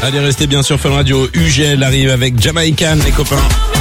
Allez, restez bien sur Fun Radio. UGL arrive avec Jamaican, les copains.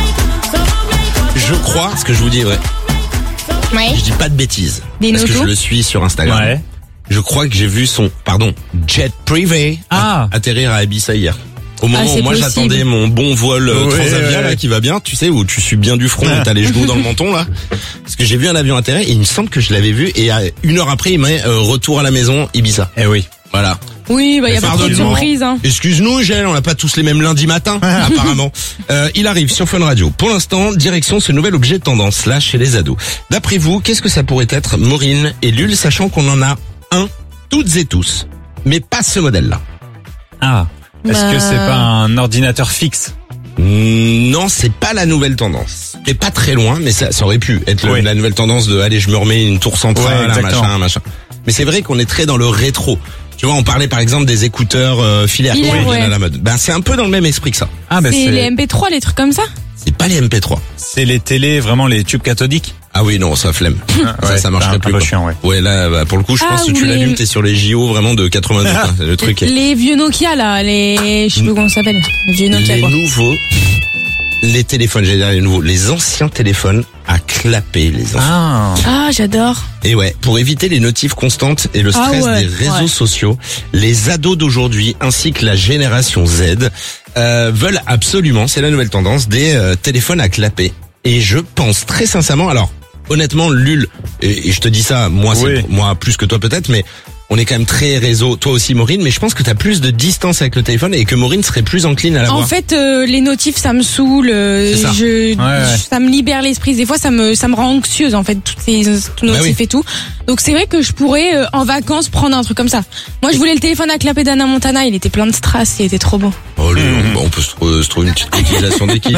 Je crois, ce que je vous dis est vrai. Ouais. Je dis pas de bêtises. Des parce que notos. je le suis sur Instagram. Ouais. Je crois que j'ai vu son, jet privé atterrir à Ibiza hier. Au moment où moi possible. j'attendais mon bon vol Transavia là qui va bien, tu sais, où tu suis bien du front et t'as les genoux dans le menton là. Parce que j'ai vu un avion atterrir et il me semble que je l'avais vu et une heure après il m'a retour à la maison Ibiza. Eh oui. Voilà. Oui, bah, y a pas trop de Pardonne-moi. surprise, hein. Excuse-nous, Gilles, on n'a pas tous les mêmes lundis matin, apparemment. Il arrive sur Fun Radio. Pour l'instant, direction ce nouvel objet de tendance là chez les ados. D'après vous, qu'est-ce que ça pourrait être, Maureen et Lul, sachant qu'on en a un, toutes et tous, mais pas ce modèle-là. Ah. Est-ce que c'est pas un ordinateur fixe? Non, c'est pas la nouvelle tendance. C'est pas très loin, mais ça aurait pu être Oui. la nouvelle tendance de allez, je me remets une tour centrale, Ouais, machin. Mais c'est vrai qu'on est très dans le rétro. Tu vois, on parlait par exemple des écouteurs filaires qui Filaires, reviennent ouais. à la mode. Ben c'est un peu dans le même esprit que ça. Ah, ben C'est les MP3, les trucs comme ça? C'est pas les MP3. c'est les télés, vraiment les tubes cathodiques. Ah oui, non, ça flemme. Ça marcherait plus. Un peu quoi. chiant, ouais. Ouais, là, bah, pour le coup, je pense que tu ou l'allumes, t'es sur les JO vraiment de 82. quoi. Le truc est... Les vieux Nokia, là, je sais plus comment ça s'appelle. Les vieux Nokia, Les quoi. nouveaux, les téléphones, j'allais dire les nouveaux, les anciens téléphones à clapper, les anciens. Ah. Ah, j'adore. Et ouais, pour éviter les notifs constantes et le stress des réseaux sociaux, les ados d'aujourd'hui ainsi que la génération Z veulent absolument, c'est la nouvelle tendance, des téléphones à clapper. Et je pense très sincèrement, alors honnêtement, Lul, et je te dis ça, moi, Oui. moi plus que toi peut-être, mais on est quand même très réseau, toi aussi Maureen, mais je pense que t'as plus de distance avec le téléphone et que Maureen serait plus encline à l'avoir. En fait, les notifs, ça me saoule. C'est ça. Ça me libère l'esprit. Des fois, ça me rend anxieuse, en fait, toutes ces notifs oui. et tout. Donc, c'est vrai que je pourrais, en vacances, prendre un truc comme ça. Moi, je voulais le téléphone à clapper d'Anna Montana. Il était plein de strass. Il était trop beau. Oh, on peut se trouver une petite utilisation d'équipe.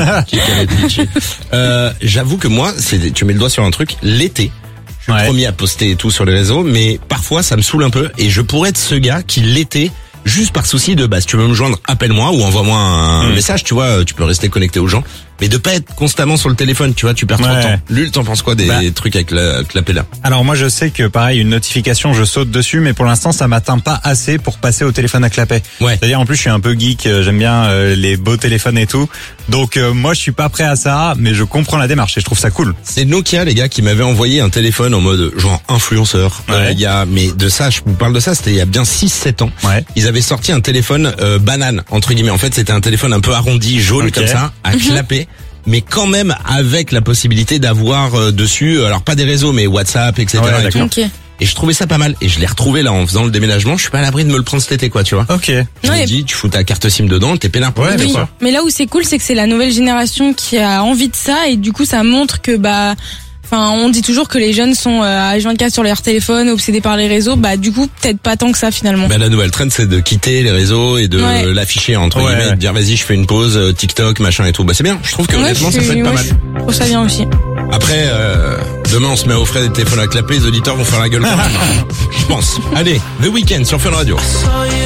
J'avoue que moi, tu mets le doigt sur un truc, l'été. Je suis le premier à poster et tout sur les réseaux, mais parfois ça me saoule un peu et je pourrais être ce gars qui l'été, juste par souci de si tu veux me joindre, appelle-moi ou envoie-moi un message, tu vois, tu peux rester connecté aux gens, mais de pas être constamment sur le téléphone, tu vois, tu perds trop de temps. Lul, t'en penses quoi des trucs avec la clapper là? Alors moi je sais que pareil, une notification, je saute dessus, mais pour l'instant ça m'atteint pas assez pour passer au téléphone à clapper. Ouais. C'est-à-dire en plus je suis un peu geek, j'aime bien les beaux téléphones et tout. Donc moi je suis pas prêt à ça, mais je comprends la démarche et je trouve ça cool. C'est Nokia, les gars, qui m'avaient envoyé un téléphone en mode genre influenceur. Ouais. Mais de ça, je vous parle de ça, c'était il y a bien 6-7 ans. Ouais. Ils avaient sorti un téléphone banane, entre guillemets. En fait, c'était un téléphone un peu arrondi, jaune Ok. comme ça, à clapper. Mais quand même avec la possibilité d'avoir dessus, alors pas des réseaux, mais WhatsApp, etc. Ouais, et tout. d'accord. Ok. Et je trouvais ça pas mal. Et je l'ai retrouvé là en faisant le déménagement. Je suis pas à l'abri de me le prendre cet été, quoi, tu vois. Ok. Je me Ouais. dis, tu fous ta carte SIM dedans, t'es peinard pour Ouais, le bien faire, sûr. quoi. Mais là où c'est cool, c'est que c'est la nouvelle génération qui a envie de ça et du coup, ça montre que on dit toujours que les jeunes sont H24 sur leur téléphone, obsédés par les réseaux. Du coup, peut-être pas tant que ça finalement. La nouvelle trend, c'est de quitter les réseaux et de Ouais. l'afficher entre Ouais, guillemets, ouais. de dire vas-y, je fais une pause, TikTok, machin et tout. C'est bien. Je trouve que honnêtement, ça peut être pas mal. Je trouve ça bien aussi. Après, demain, on se met à offrir des téléphones à clapper, les auditeurs vont faire la gueule quand même. Je pense. Allez, The Weeknd sur Fun Radio.